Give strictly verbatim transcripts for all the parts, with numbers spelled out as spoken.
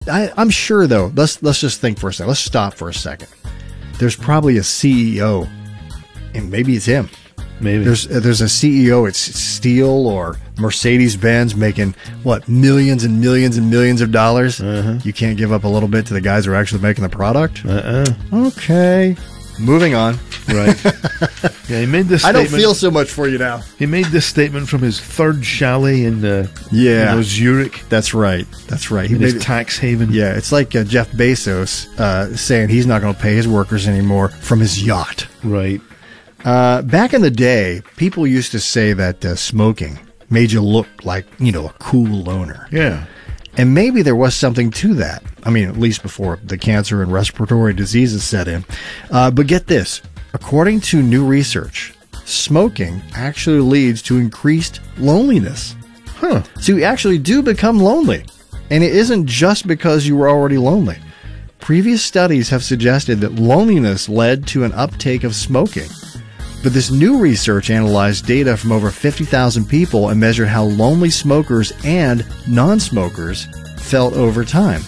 I, I'm sure though. Let's let's just think for a second. Let's stop for a second. There's probably a C E O, and maybe it's him. Maybe there's uh, there's a C E O. It's Steel or Mercedes-Benz making what millions and millions and millions of dollars. Uh-huh. You can't give up a little bit to the guys who are actually making the product. Uh-uh. Okay, moving on. Right. Yeah, he made this. I Statement. don't feel so much for you now. He made this statement from his third chalet in uh, yeah, you know, Zurich. That's right. That's right. He in made his tax haven. Yeah, it's like uh, Jeff Bezos uh, saying he's not going to pay his workers anymore from his yacht. Right. Uh, back in the day, people used to say that uh, smoking made you look like, you know, a cool loner. Yeah. And maybe there was something to that. I mean, at least before the cancer and respiratory diseases set in. Uh, but get this. According to new research, smoking actually leads to increased loneliness. Huh. So you actually do become lonely. And it isn't just because you were already lonely. Previous studies have suggested that loneliness led to an uptake of smoking. But this new research analyzed data from over fifty thousand people and measured how lonely smokers and non-smokers felt over time.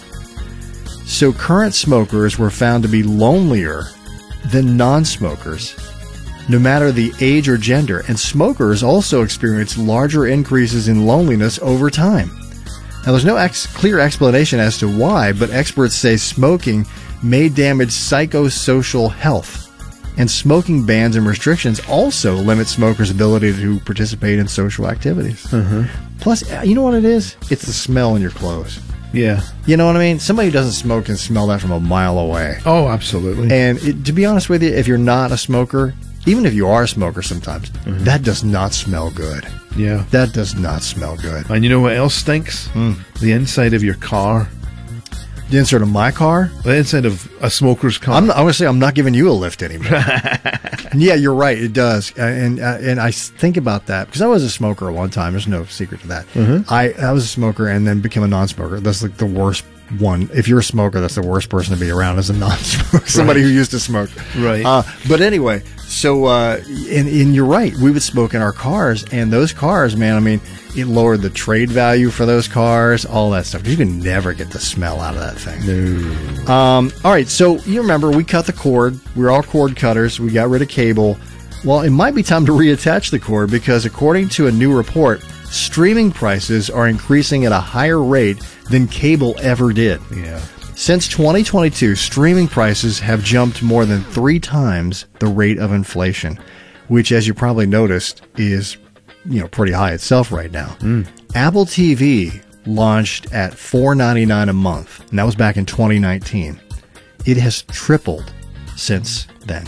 So current smokers were found to be lonelier than non-smokers, no matter the age or gender, and smokers also experienced larger increases in loneliness over time. Now, there's no ex- clear explanation as to why, but experts say smoking may damage psychosocial health. And smoking bans and restrictions also limit smokers' ability to participate in social activities. Uh-huh. Plus, you know what it is? It's the smell in your clothes. Yeah. You know what I mean? Somebody who doesn't smoke can smell that from a mile away. Oh, absolutely. And it, to be honest with you, if you're not a smoker, even if you are a smoker sometimes, mm-hmm. that does not smell good. Yeah. That does not smell good. And you know what else stinks? Mm. The inside of your car. The inside of my car? The inside of a smoker's car. I'm, I'm going to say I'm not giving you a lift anymore. Yeah, you're right. It does. And uh, and I think about that because I was a smoker at one time. There's no secret to that. Mm-hmm. I, I was a smoker and then became a non-smoker. That's like the worst one. If you're a smoker, that's the worst person to be around as a non-smoker. Somebody right. who used to smoke. Right. Uh, but anyway, so, uh, and, and you're right. We would smoke in our cars. And those cars, man, I mean, it lowered the trade value for those cars, all that stuff. You can never get the smell out of that thing. No. Um, all right, so you remember we cut the cord. We were all cord cutters. We got rid of cable. Well, it might be time to reattach the cord because according to a new report, streaming prices are increasing at a higher rate than cable ever did. Yeah. Since twenty twenty-two, streaming prices have jumped more than three times the rate of inflation, which, as you probably noticed, is you know pretty high itself right now. Mm. Apple T V launched at four ninety-nine a month, and that was back in twenty nineteen. It has tripled since then.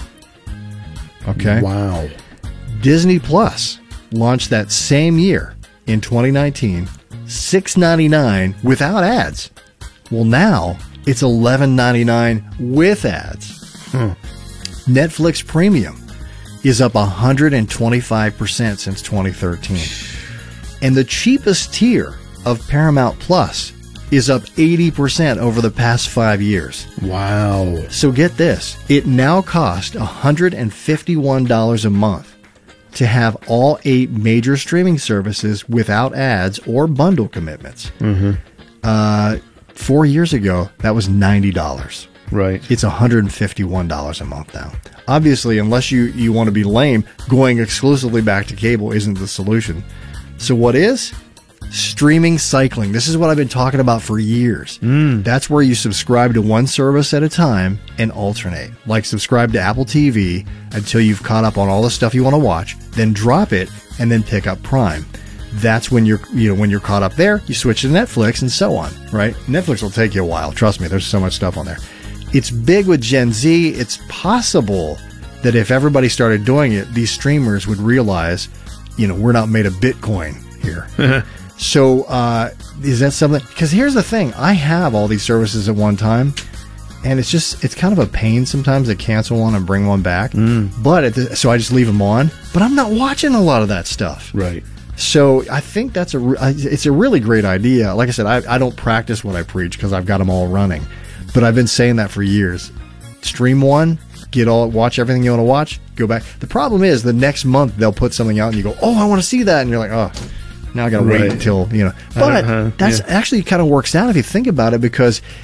Okay. Wow. Disney Plus launched that same year in twenty nineteen, six ninety-nine without ads. Well, now it's eleven ninety-nine with ads. Hmm. Netflix Premium is up one hundred twenty-five percent since twenty thirteen. And the cheapest tier of Paramount Plus is up eighty percent over the past five years. Wow. So get this. It now costs one hundred fifty-one dollars a month to have all eight major streaming services without ads or bundle commitments. Mm-hmm. Uh, four years ago, that was ninety dollars. Right. It's one hundred fifty-one dollars a month now. Obviously, unless you, you want to be lame, going exclusively back to cable isn't the solution. So what is? Streaming cycling. This is what I've been talking about for years. Mm. That's where you subscribe to one service at a time and alternate. Like subscribe to Apple T V until you've caught up on all the stuff you want to watch, then drop it and then pick up Prime. That's when you're, you know, when you're caught up there, you switch to Netflix and so on, right? Netflix will take you a while. Trust me, there's so much stuff on there. It's big with Gen Z. It's possible that if everybody started doing it, these streamers would realize, you know, we're not made of Bitcoin here. So, uh, is that something? Because here's the thing. I have all these services at one time, and it's just, it's kind of a pain sometimes to cancel one and bring one back. Mm. But, at the, so I just leave them on. But I'm not watching a lot of that stuff. Right. So I think that's a, it's a really great idea. Like I said, I, I don't practice what I preach because I've got them all running. But I've been saying that for years. Stream one, get all, watch everything you want to watch, go back. The problem is the next month they'll put something out and you go, oh, I want to see that. And you're like, oh, Now I got to wait Right. until, you know. But Uh-huh, that's yeah. actually kind of works out if you think about it, because